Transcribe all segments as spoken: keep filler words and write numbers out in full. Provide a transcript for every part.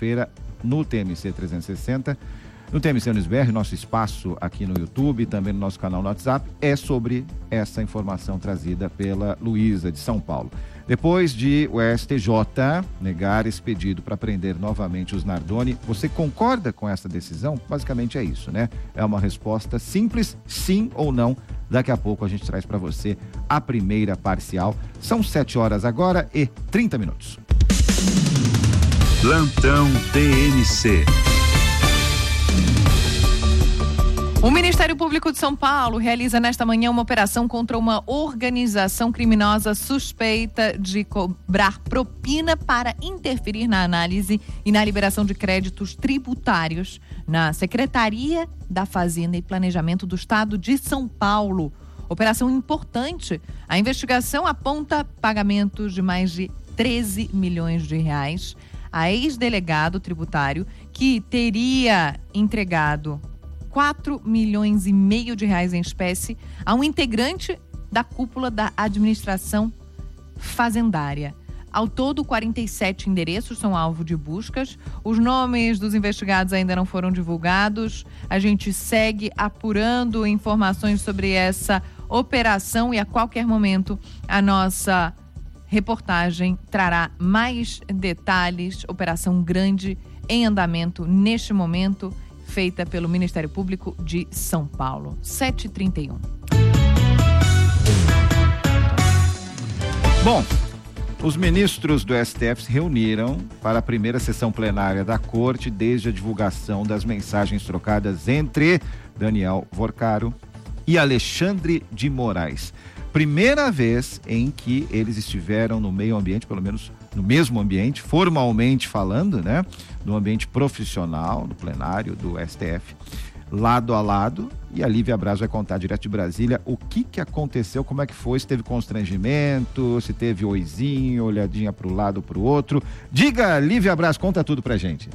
segunda-feira no T M C trezentos e sessenta, no T M C News B R, nosso espaço aqui no YouTube, também no nosso canal no WhatsApp, é sobre essa informação trazida pela Luísa de São Paulo. Depois de o S T J negar esse pedido para prender novamente os Nardoni, você concorda com essa decisão? Basicamente é isso, né? É uma resposta simples, sim ou não. Daqui a pouco a gente traz para você a primeira parcial. São sete horas agora e trinta minutos. Plantão T M C. O Ministério Público de São Paulo realiza nesta manhã uma operação contra uma organização criminosa suspeita de cobrar propina para interferir na análise e na liberação de créditos tributários na Secretaria da Fazenda e Planejamento do Estado de São Paulo. Operação importante. A investigação aponta pagamentos de mais de treze milhões de reais a ex-delegado tributário que teria entregado quatro milhões e meio de reais em espécie a um integrante da cúpula da administração fazendária. Ao todo, quarenta e sete endereços são alvo de buscas. Os nomes dos investigados ainda não foram divulgados. A gente segue apurando informações sobre essa operação e a qualquer momento a nossa reportagem trará mais detalhes. Operação grande em andamento neste momento, feita pelo Ministério Público de São Paulo. sete e trinta e um. Bom, os ministros do S T F se reuniram para a primeira sessão plenária da Corte desde a divulgação das mensagens trocadas entre Daniel Vorcaro e Alexandre de Moraes. Primeira vez em que eles estiveram no meio ambiente, pelo menos no mesmo ambiente, formalmente falando, né? No ambiente profissional, no plenário do S T F, lado a lado. E a Lívia Braz vai contar direto de Brasília o que que aconteceu, como é que foi, se teve constrangimento, se teve oizinho, olhadinha para o lado, para o outro. Diga, Lívia Braz, conta tudo pra gente.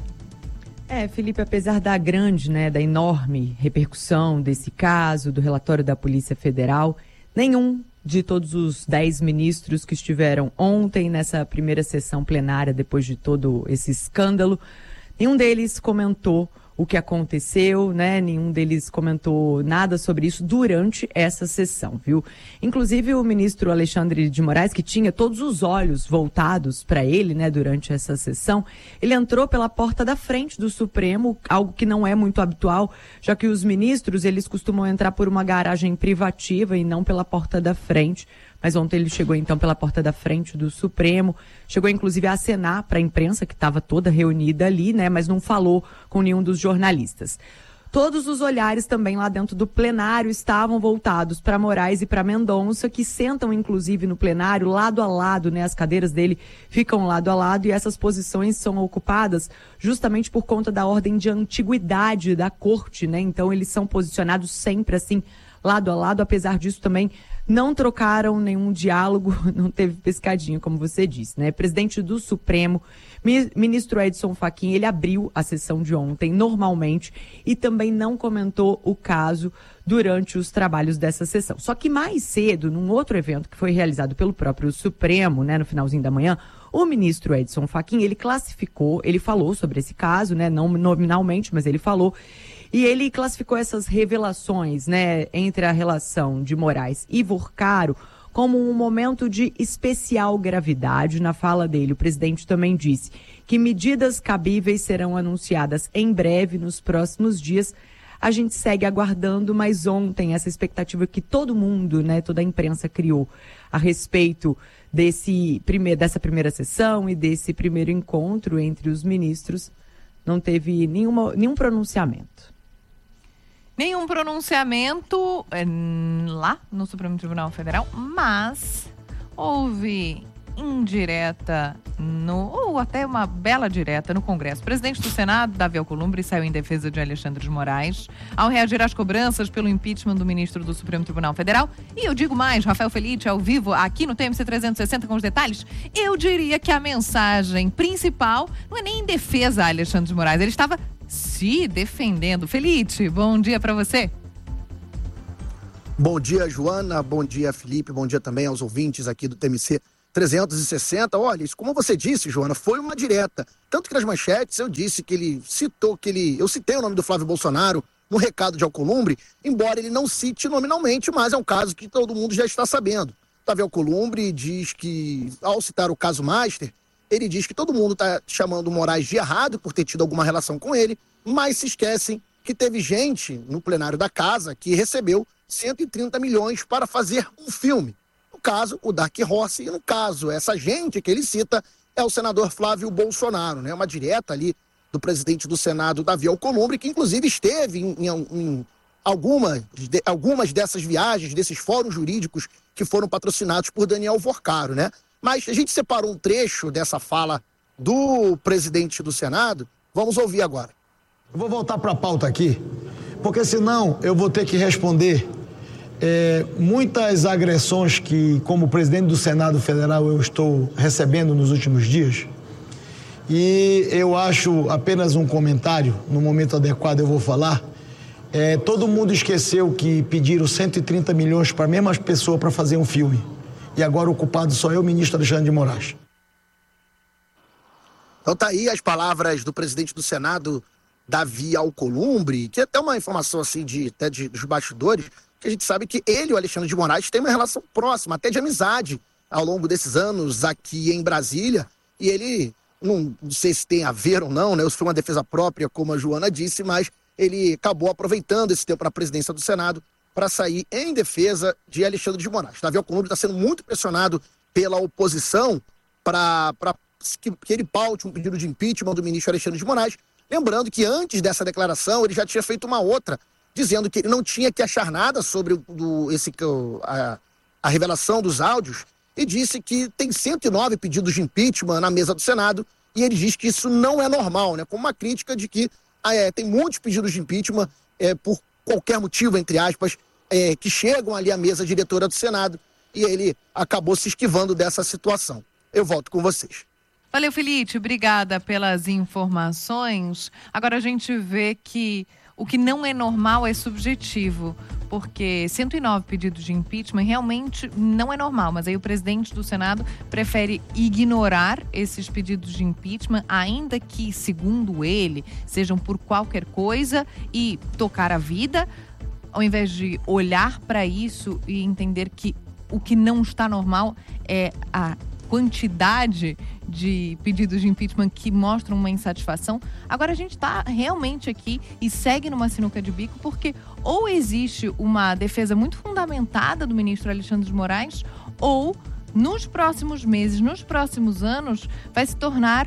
É, Felipe, apesar da grande, né, da enorme repercussão desse caso, do relatório da Polícia Federal, nenhum de todos os dez ministros que estiveram ontem nessa primeira sessão plenária, depois de todo esse escândalo, nenhum deles comentou o que aconteceu, né? Nenhum deles comentou nada sobre isso durante essa sessão, viu? Inclusive o ministro Alexandre de Moraes, que tinha todos os olhos voltados para ele, né, durante essa sessão, ele entrou pela porta da frente do Supremo, algo que não é muito habitual, já que os ministros, eles costumam entrar por uma garagem privativa e não pela porta da frente. Mas ontem ele chegou então pela porta da frente do Supremo, chegou inclusive a acenar para a imprensa que estava toda reunida ali, né, mas não falou com nenhum dos jornalistas. Todos os olhares também lá dentro do plenário estavam voltados para Moraes e para Mendonça, que sentam inclusive no plenário lado a lado, né, as cadeiras dele ficam lado a lado e essas posições são ocupadas justamente por conta da ordem de antiguidade da corte, né, então eles são posicionados sempre assim, lado a lado. Apesar disso também não trocaram nenhum diálogo, não teve pescadinho, como você disse, né? Presidente do Supremo, ministro Edson Fachin, ele abriu a sessão de ontem normalmente e também não comentou o caso durante os trabalhos dessa sessão. Só que mais cedo, num outro evento que foi realizado pelo próprio Supremo, né, no finalzinho da manhã, o ministro Edson Fachin, ele classificou, ele falou sobre esse caso, né, não nominalmente, mas ele falou. E ele classificou essas revelações, né, entre a relação de Moraes e Vorcaro como um momento de especial gravidade. Na fala dele, o presidente também disse que medidas cabíveis serão anunciadas em breve, nos próximos dias. A gente segue aguardando, mas ontem essa expectativa que todo mundo, né, toda a imprensa criou a respeito desse prime- dessa primeira sessão e desse primeiro encontro entre os ministros, não teve nenhuma, nenhum pronunciamento. Nenhum pronunciamento é, lá no Supremo Tribunal Federal, mas houve indireta, no, ou até uma bela direta no Congresso. O presidente do Senado, Davi Alcolumbre, saiu em defesa de Alexandre de Moraes ao reagir às cobranças pelo impeachment do ministro do Supremo Tribunal Federal. E eu digo mais, Rafael Felice, ao vivo, aqui no T M C trezentos e sessenta com os detalhes, eu diria que a mensagem principal não é nem em defesa a Alexandre de Moraes, ele estava se defendendo. Felice, bom dia para você. Bom dia, Joana, bom dia, Felipe, bom dia também aos ouvintes aqui do T M C trezentos e sessenta, olha, isso, como você disse, Joana, foi uma direta. Tanto que nas manchetes eu disse que ele citou, que ele, eu citei o nome do Flávio Bolsonaro no recado de Alcolumbre, embora ele não cite nominalmente, mas é um caso que todo mundo já está sabendo. Davi Alcolumbre diz que, ao citar o caso Master, ele diz que todo mundo está chamando o Moraes de errado por ter tido alguma relação com ele, mas se esquecem que teve gente no plenário da casa que recebeu cento e trinta milhões para fazer um filme. No caso, o Dark Horse, e no caso, essa gente que ele cita é o senador Flávio Bolsonaro, né? Uma direta ali do presidente do Senado, Davi Alcolumbre, que inclusive esteve em, em, em alguma, de, algumas dessas viagens, desses fóruns jurídicos que foram patrocinados por Daniel Vorcaro, né? Mas a gente separou um trecho dessa fala do presidente do Senado, vamos ouvir agora. Eu vou voltar para a pauta aqui, porque senão eu vou ter que responder é, muitas agressões que, como presidente do Senado Federal, eu estou recebendo nos últimos dias. E eu acho apenas um comentário, no momento adequado eu vou falar. É, todo mundo esqueceu que pediram cento e trinta milhões para a mesma pessoa para fazer um filme. E agora o culpado só é o ministro Alexandre de Moraes. Então tá aí as palavras do presidente do Senado, Davi Alcolumbre, que é até uma informação assim de, até de, dos bastidores, que a gente sabe que ele e o Alexandre de Moraes têm uma relação próxima, até de amizade, ao longo desses anos aqui em Brasília. E ele, não, não sei se tem a ver ou não, né? Isso foi uma defesa própria, como a Joana disse, mas ele acabou aproveitando esse tempo para a presidência do Senado para sair em defesa de Alexandre de Moraes. Davi Alcolumbre está sendo muito pressionado pela oposição para que, que ele paute um pedido de impeachment do ministro Alexandre de Moraes. Lembrando que antes dessa declaração ele já tinha feito uma outra, dizendo que ele não tinha que achar nada sobre o, do, esse, a, a revelação dos áudios, e disse que tem cento e nove pedidos de impeachment na mesa do Senado, e ele diz que isso não é normal, né? Com uma crítica de que é, tem muitos pedidos de impeachment é, por qualquer motivo, entre aspas, é, que chegam ali à mesa diretora do Senado, e ele acabou se esquivando dessa situação. Eu volto com vocês. Valeu, Felipe. Obrigada pelas informações. Agora a gente vê que o que não é normal é subjetivo, porque cento e nove pedidos de impeachment realmente não é normal, mas aí o presidente do Senado prefere ignorar esses pedidos de impeachment, ainda que, segundo ele, sejam por qualquer coisa, e tocar a vida, ao invés de olhar para isso e entender que o que não está normal é a quantidade de pedidos de impeachment que mostram uma insatisfação. Agora a gente está realmente aqui e segue numa sinuca de bico, porque ou existe uma defesa muito fundamentada do ministro Alexandre de Moraes, ou nos próximos meses, nos próximos anos, vai se tornar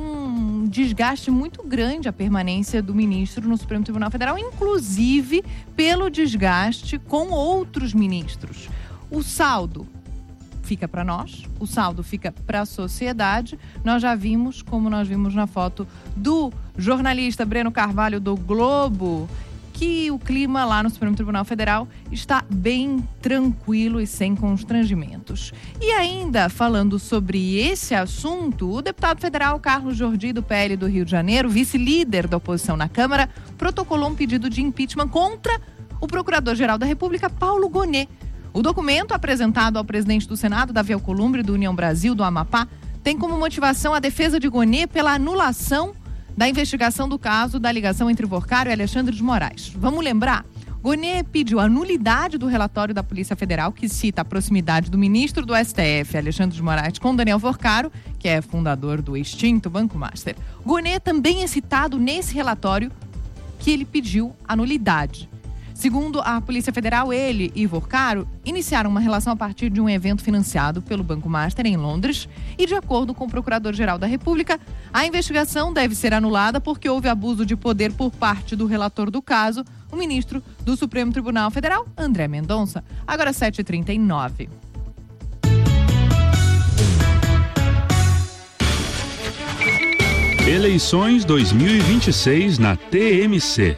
um desgaste muito grande a permanência do ministro no Supremo Tribunal Federal, inclusive pelo desgaste com outros ministros. O saldo fica para nós, o saldo fica para a sociedade. Nós já vimos, como nós vimos na foto do jornalista Breno Carvalho do Globo, que o clima lá no Supremo Tribunal Federal está bem tranquilo e sem constrangimentos. E ainda falando sobre esse assunto, o deputado federal Carlos Jordi, do P L do Rio de Janeiro, vice-líder da oposição na Câmara, protocolou um pedido de impeachment contra o Procurador-Geral da República, Paulo Gonet. O documento apresentado ao presidente do Senado, Davi Alcolumbre, do União Brasil, do Amapá, tem como motivação a defesa de Gonet pela anulação da investigação do caso da ligação entre Vorcaro e Alexandre de Moraes. Vamos lembrar? Gonet pediu a nulidade do relatório da Polícia Federal, que cita a proximidade do ministro do S T F, Alexandre de Moraes, com Daniel Vorcaro, que é fundador do extinto Banco Master. Gonet também é citado nesse relatório que ele pediu a nulidade. Segundo a Polícia Federal, ele e Vorcaro iniciaram uma relação a partir de um evento financiado pelo Banco Master em Londres e, de acordo com o Procurador-Geral da República, a investigação deve ser anulada porque houve abuso de poder por parte do relator do caso, o ministro do Supremo Tribunal Federal, André Mendonça. Agora sete e trinta e nove. Eleições dois mil e vinte e seis na T M C.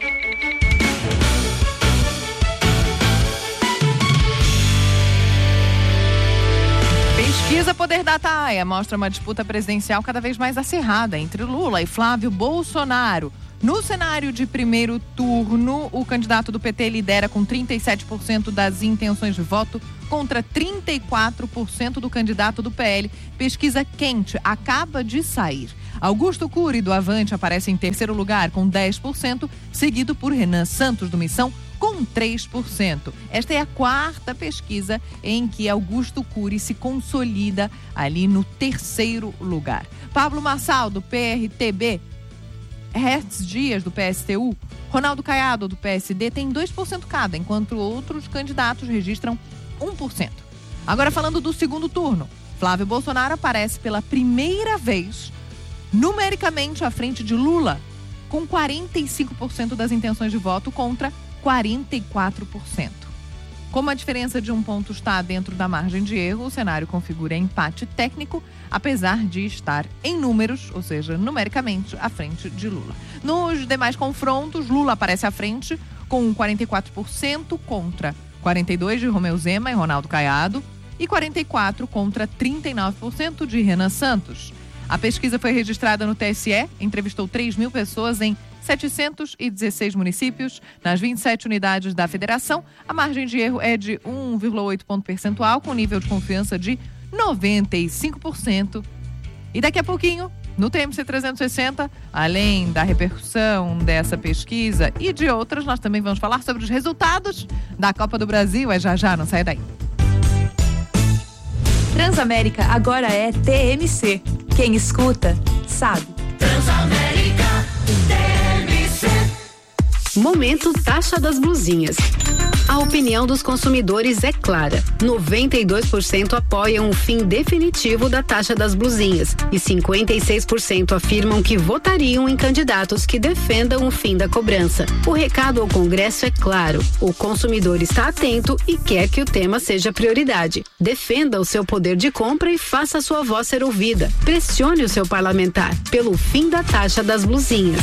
Pesquisa Poder Dataia mostra uma disputa presidencial cada vez mais acirrada entre Lula e Flávio Bolsonaro. No cenário de primeiro turno, o candidato do P T lidera com trinta e sete por cento das intenções de voto contra trinta e quatro por cento do candidato do P L. Pesquisa quente acaba de sair. Augusto Cury, do Avante, aparece em terceiro lugar com dez por cento, seguido por Renan Santos, do Missão, com três por cento. Esta é a quarta pesquisa em que Augusto Cury se consolida ali no terceiro lugar. Pablo Marçal, do P R T B, Hertz Dias, do P S T U, Ronaldo Caiado, do P S D, tem dois por cento cada, enquanto outros candidatos registram um por cento. Agora, falando do segundo turno, Flávio Bolsonaro aparece pela primeira vez numericamente à frente de Lula, com quarenta e cinco por cento das intenções de voto contra quarenta e quatro por cento. Como a diferença de um ponto está dentro da margem de erro, o cenário configura empate técnico, apesar de estar em números, ou seja, numericamente, à frente de Lula. Nos demais confrontos, Lula aparece à frente com quarenta e quatro por cento contra quarenta e dois por cento de Romeu Zema e Ronaldo Caiado e quarenta e quatro por cento contra trinta e nove por cento de Renan Santos. A pesquisa foi registrada no T S E, entrevistou três mil pessoas em setecentos e dezesseis municípios, nas vinte e sete unidades da federação. A margem de erro é de um vírgula oito ponto percentual, com nível de confiança de noventa e cinco por cento. E daqui a pouquinho, no T M C trezentos e sessenta, além da repercussão dessa pesquisa e de outras, nós também vamos falar sobre os resultados da Copa do Brasil. É já já, não sai daí. Transamérica agora é T M C. Quem escuta, sabe. Transamérica T M C. Momento Taxa das Blusinhas. A opinião dos consumidores é clara. noventa e dois por cento apoiam o fim definitivo da taxa das blusinhas e cinquenta e seis por cento afirmam que votariam em candidatos que defendam o fim da cobrança. O recado ao Congresso é claro. O consumidor está atento e quer que o tema seja prioridade. Defenda o seu poder de compra e faça a sua voz ser ouvida. Pressione o seu parlamentar pelo fim da taxa das blusinhas.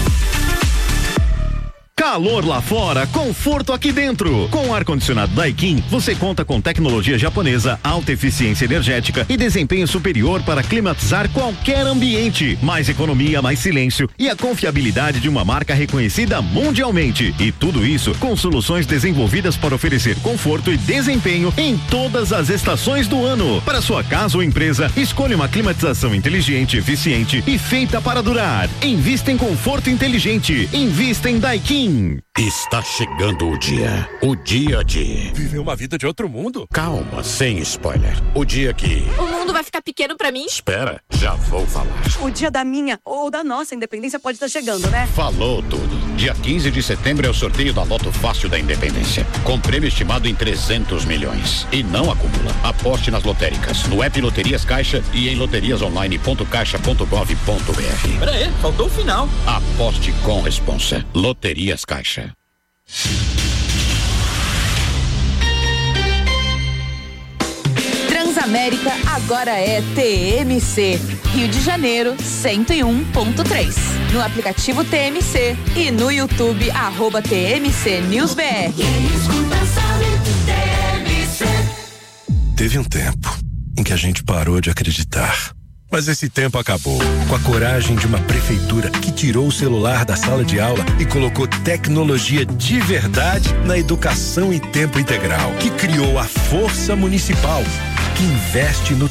Calor lá fora, conforto aqui dentro. Com o ar-condicionado Daikin, você conta com tecnologia japonesa, alta eficiência energética e desempenho superior para climatizar qualquer ambiente. Mais economia, mais silêncio e a confiabilidade de uma marca reconhecida mundialmente. E tudo isso com soluções desenvolvidas para oferecer conforto e desempenho em todas as estações do ano. Para sua casa ou empresa, escolha uma climatização inteligente, eficiente e feita para durar. Invista em conforto inteligente. Invista em Daikin. Está chegando o dia. O dia de... viver uma vida de outro mundo? Calma, sem spoiler. O dia que... o mundo vai ficar pequeno pra mim? Espera, já vou falar. O dia da minha ou da nossa independência pode estar chegando, né? Falou tudo. Dia quinze de setembro é o sorteio da Loto Fácil da Independência. Com prêmio estimado em trezentos milhões. E não acumula. Aposte nas lotéricas, no app Loterias Caixa e em loterias online ponto caixa ponto gov ponto br. Pera aí, faltou o final. Aposte com responsa. Loterias Caixa. Transamérica agora é T M C. Rio de Janeiro, cento e um ponto três. No aplicativo T M C e no YouTube, arroba T M C News B R. Teve um tempo em que a gente parou de acreditar. Mas esse tempo acabou. Com a coragem de uma prefeitura que tirou o celular da sala de aula e colocou tecnologia de verdade na educação em tempo integral. Que criou a Força Municipal, que investe no